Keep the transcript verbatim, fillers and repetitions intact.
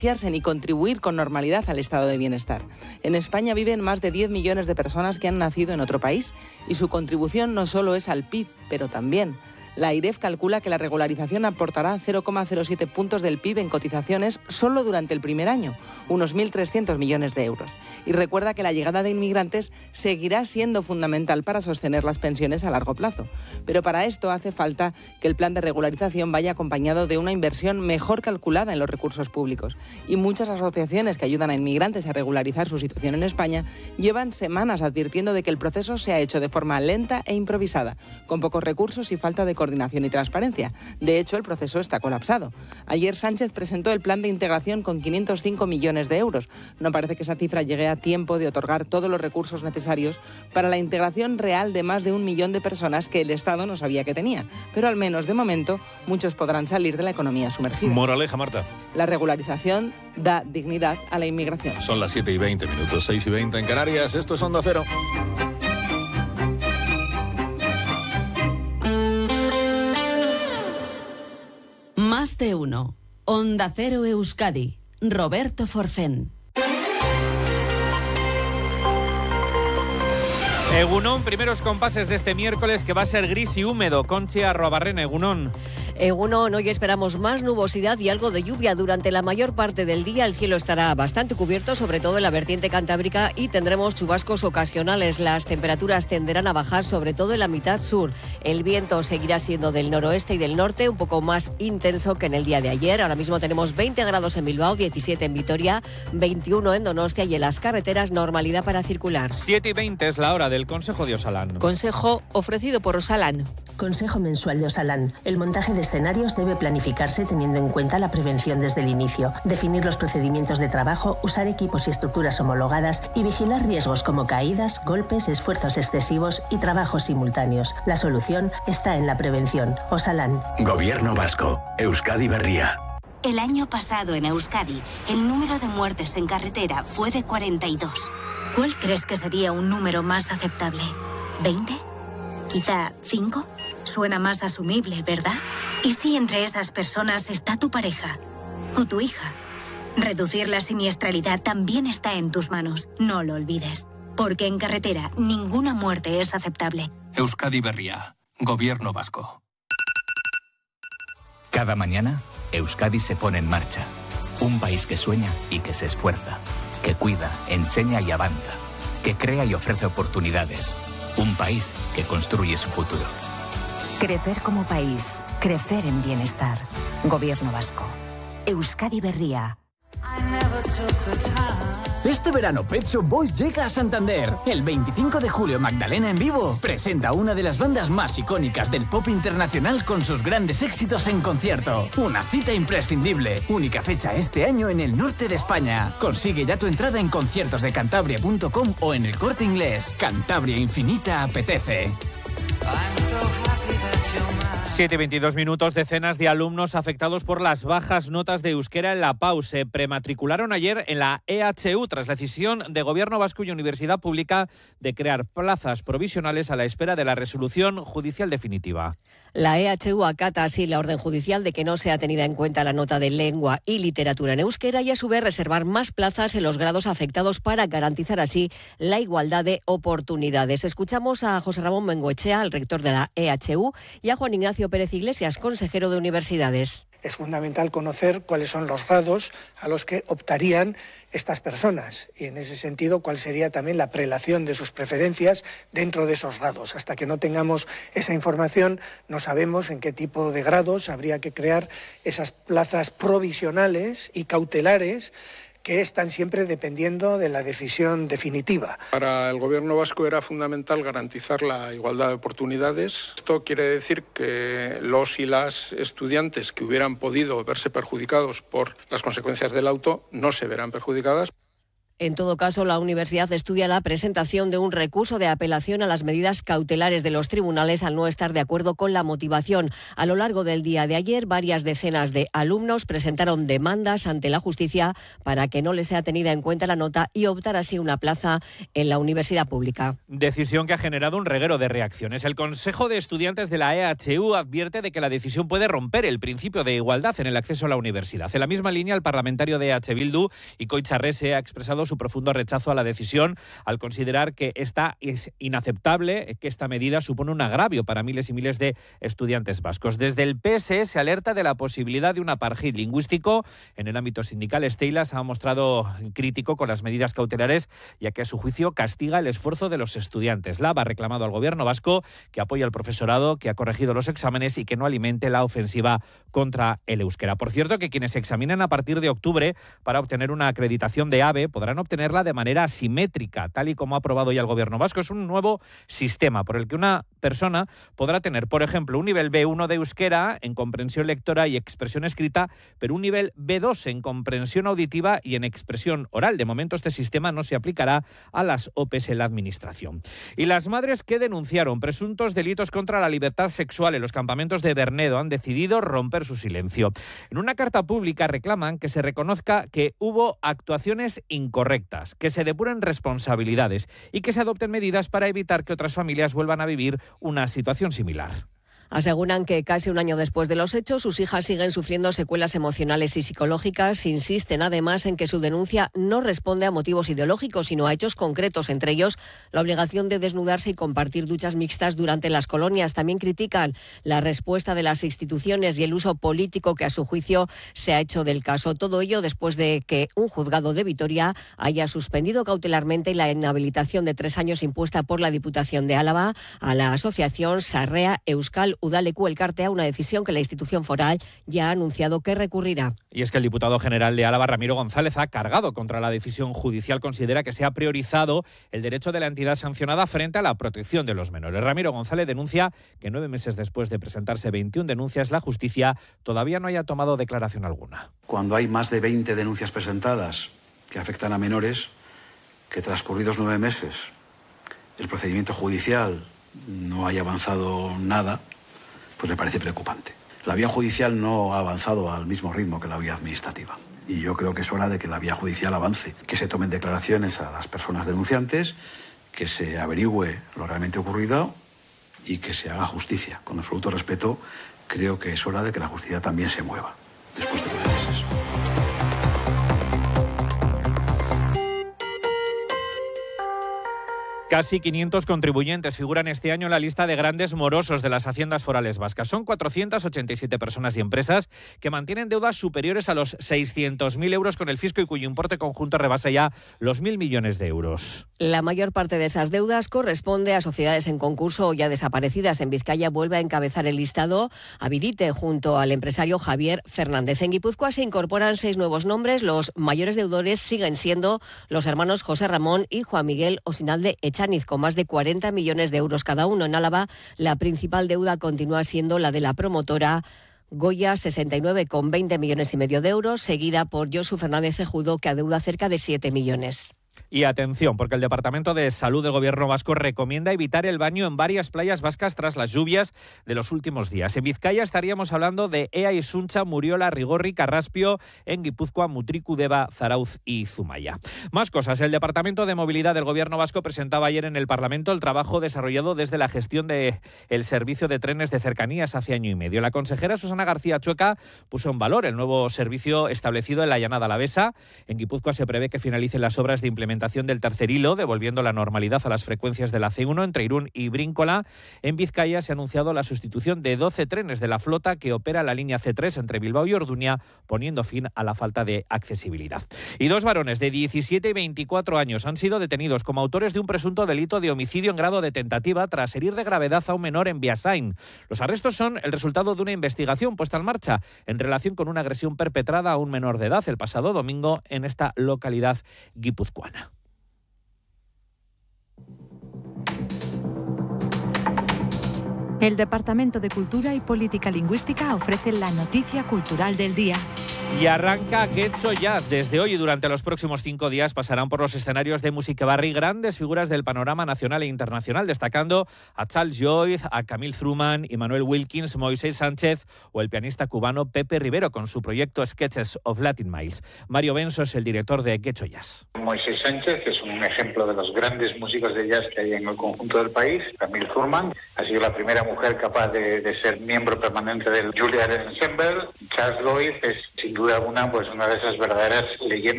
ni contribuir con normalidad al estado de bienestar. En España viven más de diez millones de personas que han nacido en otro país y su contribución no solo es al P I B, pero también. La AIREF calcula que la regularización aportará cero coma cero siete puntos del P I B en cotizaciones solo durante el primer año, unos mil trescientos millones de euros. Y recuerda que la llegada de inmigrantes seguirá siendo fundamental para sostener las pensiones a largo plazo. Pero para esto hace falta que el plan de regularización vaya acompañado de una inversión mejor calculada en los recursos públicos. Y muchas asociaciones que ayudan a inmigrantes a regularizar su situación en España llevan semanas advirtiendo de que el proceso se ha hecho de forma lenta e improvisada, con pocos recursos y falta de coordinación y transparencia. De hecho, el proceso está colapsado. Ayer Sánchez presentó el plan de integración con quinientos cinco millones de euros. No parece que esa cifra llegue a tiempo de otorgar todos los recursos necesarios para la integración real de más de un millón de personas que el Estado no sabía que tenía. Pero al menos de momento, muchos podrán salir de la economía sumergida. Moraleja, Marta. La regularización da dignidad a la inmigración. Son las siete y veinte minutos, seis y veinte en Canarias. Esto es Onda Cero. Más de uno. Onda Cero Euskadi. Roberto Forcén. Egunon, primeros compases de este miércoles que va a ser gris y húmedo. Conchi Arroabarrena, Egunon. Egunon, hoy esperamos más nubosidad y algo de lluvia durante la mayor parte del día. El cielo estará bastante cubierto, sobre todo en la vertiente cantábrica, y tendremos chubascos ocasionales. Las temperaturas tenderán a bajar, sobre todo en la mitad sur. El viento seguirá siendo del noroeste y del norte, un poco más intenso que en el día de ayer. Ahora mismo tenemos veinte grados en Bilbao, diecisiete en Vitoria, veintiuno en Donostia y en las carreteras normalidad para circular. siete y veinte es la hora del Consejo de Osalan. Consejo ofrecido por Osalan. Consejo mensual de Osalan. El montaje de escenarios debe planificarse teniendo en cuenta la prevención desde el inicio, definir los procedimientos de trabajo, usar equipos y estructuras homologadas y vigilar riesgos como caídas, golpes, esfuerzos excesivos y trabajos simultáneos. La solución está en la prevención. Osalan. Gobierno vasco. Euskadi Berria. El año pasado en Euskadi, el número de muertes en carretera fue de cuarenta y dos. ¿Cuál crees que sería un número más aceptable? ¿veinte? ¿Quizá cinco? Suena más asumible, ¿verdad? ¿Y si entre esas personas está tu pareja o tu hija? Reducir la siniestralidad también está en tus manos. No lo olvides. Porque en carretera ninguna muerte es aceptable. Euskadi Berria. Gobierno vasco. Cada mañana, Euskadi se pone en marcha. Un país que sueña y que se esfuerza. Que cuida, enseña y avanza. Que crea y ofrece oportunidades. Un país que construye su futuro. Crecer como país, crecer en bienestar. Gobierno vasco. Euskadi Berria. Este verano Pet Shop Boys llega a Santander. El veinticinco de julio Magdalena en vivo presenta una de las bandas más icónicas del pop internacional con sus grandes éxitos en concierto. Una cita imprescindible. Única fecha este año en el norte de España. Consigue ya tu entrada en conciertos de cantabria punto com o en el Corte Inglés. Cantabria Infinita apetece. siete y veintidós minutos. Decenas de alumnos afectados por las bajas notas de euskera en la P A U se prematricularon ayer en la E H U tras la decisión de Gobierno Vasco y Universidad Pública de crear plazas provisionales a la espera de la resolución judicial definitiva. La E H U acata así la orden judicial de que no sea tenida en cuenta la nota de lengua y literatura en euskera y a su vez reservar más plazas en los grados afectados para garantizar así la igualdad de oportunidades. Escuchamos a José Ramón Bengoechea, el rector de la E H U, y a Juan Ignacio Pérez Iglesias, consejero de Universidades. Es fundamental conocer cuáles son los grados a los que optarían estas personas y en ese sentido cuál sería también la prelación de sus preferencias dentro de esos grados. Hasta que no tengamos esa información no sabemos en qué tipo de grados habría que crear esas plazas provisionales y cautelares que están siempre dependiendo de la decisión definitiva. Para el Gobierno vasco era fundamental garantizar la igualdad de oportunidades. Esto quiere decir que los y las estudiantes que hubieran podido verse perjudicados por las consecuencias del auto no se verán perjudicadas. En todo caso, la universidad estudia la presentación de un recurso de apelación a las medidas cautelares de los tribunales al no estar de acuerdo con la motivación. A lo largo del día de ayer, varias decenas de alumnos presentaron demandas ante la justicia para que no les sea tenida en cuenta la nota y optar así una plaza en la universidad pública. Decisión que ha generado un reguero de reacciones. El Consejo de Estudiantes de la E H U advierte de que la decisión puede romper el principio de igualdad en el acceso a la universidad. En la misma línea, el parlamentario de E H Bildu, Ikoitz Arrese, ha expresado su profundo rechazo a la decisión al considerar que esta es inaceptable, que esta medida supone un agravio para miles y miles de estudiantes vascos. Desde el P S E se alerta de la posibilidad de un apartheid lingüístico. En el ámbito sindical, Esteilas se ha mostrado crítico con las medidas cautelares, ya que a su juicio castiga el esfuerzo de los estudiantes. Lab ha reclamado al gobierno vasco que apoye al profesorado, que ha corregido los exámenes y que no alimente la ofensiva contra el euskera. Por cierto, que quienes examinen a partir de octubre para obtener una acreditación de AVE podrán obtenerla de manera asimétrica, tal y como ha aprobado ya el gobierno vasco. Es un nuevo sistema por el que una persona podrá tener, por ejemplo, un nivel B uno de euskera en comprensión lectora y expresión escrita, pero un nivel B dos en comprensión auditiva y en expresión oral. De momento, este sistema no se aplicará a las O P E en la administración. Y las madres que denunciaron presuntos delitos contra la libertad sexual en los campamentos de Bernedo han decidido romper su silencio. En una carta pública reclaman que se reconozca que hubo actuaciones incorrectas, que se depuren responsabilidades y que se adopten medidas para evitar que otras familias vuelvan a vivir una situación similar. Aseguran que casi un año después de los hechos, sus hijas siguen sufriendo secuelas emocionales y psicológicas. Insisten además en que su denuncia no responde a motivos ideológicos, sino a hechos concretos, entre ellos la obligación de desnudarse y compartir duchas mixtas durante las colonias. También critican la respuesta de las instituciones y el uso político que a su juicio se ha hecho del caso. Todo ello después de que un juzgado de Vitoria haya suspendido cautelarmente la inhabilitación de tres años impuesta por la Diputación de Álava a la asociación Sarrea Euskal Udaleku Elkartea, una decisión que la institución foral ya ha anunciado que recurrirá. Y es que el diputado general de Álava, Ramiro González, ha cargado contra la decisión judicial. Considera que se ha priorizado el derecho de la entidad sancionada frente a la protección de los menores. Ramiro González denuncia que nueve meses después de presentarse veintiuna denuncias, la justicia todavía no haya tomado declaración alguna. Cuando hay más de veinte denuncias presentadas que afectan a menores, que transcurridos nueve meses el procedimiento judicial no haya avanzado nada, pues me parece preocupante. La vía judicial no ha avanzado al mismo ritmo que la vía administrativa. Y yo creo que es hora de que la vía judicial avance, que se tomen declaraciones a las personas denunciantes, que se averigüe lo realmente ocurrido y que se haga justicia. Con absoluto respeto, creo que es hora de que la justicia también se mueva después de nueve meses. Casi quinientos contribuyentes figuran este año en la lista de grandes morosos de las haciendas forales vascas. Son cuatrocientas ochenta y siete personas y empresas que mantienen deudas superiores a los seiscientos mil euros con el fisco y cuyo importe conjunto rebasa ya los mil millones de euros. La mayor parte de esas deudas corresponde a sociedades en concurso o ya desaparecidas. En Vizcaya vuelve a encabezar el listado Avidite junto al empresario Javier Fernández. En Guipúzcoa se incorporan seis nuevos nombres. Los mayores deudores siguen siendo los hermanos José Ramón y Juan Miguel Osinalde Echaniz, con más de cuarenta millones de euros cada uno. En Álava, la principal deuda continúa siendo la de la promotora Goya, sesenta y nueve coma veinte millones y medio de euros, seguida por Josu Fernández Cejudo, que adeuda cerca de siete millones. Y atención, porque el Departamento de Salud del Gobierno vasco recomienda evitar el baño en varias playas vascas tras las lluvias de los últimos días. En Vizcaya estaríamos hablando de Ea y Suncha, Muriola, Rigorri, Carraspio, en Guipúzcoa, Mutriku, Deba, Zarauz y Zumaya. Más cosas. El Departamento de Movilidad del Gobierno vasco presentaba ayer en el Parlamento el trabajo desarrollado desde la gestión del servicio de trenes de cercanías hace año y medio. La consejera Susana García Chueca puso en valor el nuevo servicio establecido en la Llanada Alavesa. En Guipúzcoa se prevé que finalicen las obras de implementación del tercer hilo, devolviendo la normalidad a las frecuencias de la C uno entre Irún y Bríncola. En Vizcaya se ha anunciado la sustitución de doce trenes de la flota que opera la línea C tres entre Bilbao y Orduña, poniendo fin a la falta de accesibilidad. Y dos varones de diecisiete y veinticuatro años han sido detenidos como autores de un presunto delito de homicidio en grado de tentativa tras herir de gravedad a un menor en Biasain. Los arrestos son el resultado de una investigación puesta en marcha en relación con una agresión perpetrada a un menor de edad el pasado domingo en esta localidad guipuzcoana. El Departamento de Cultura y Política Lingüística ofrece la noticia cultural del día. Y arranca Getxo Jazz. Desde hoy y durante los próximos cinco días pasarán por los escenarios de Música Barri grandes figuras del panorama nacional e internacional, destacando a Charles Lloyd, a Camille Truman, Immanuel Wilkins, Moisés Sánchez o el pianista cubano Pepe Rivero con su proyecto Sketches of Latin Miles. Mario Benso es el director de Getxo Jazz. Moisés Sánchez es un ejemplo de los grandes músicos de jazz que hay en el conjunto del país. Camille Truman ha sido la primera mujer capaz de, de ser miembro permanente del Juilliard Ensemble. Charles Lloyd es sin duda alguna pues una de esas verdaderas leyendas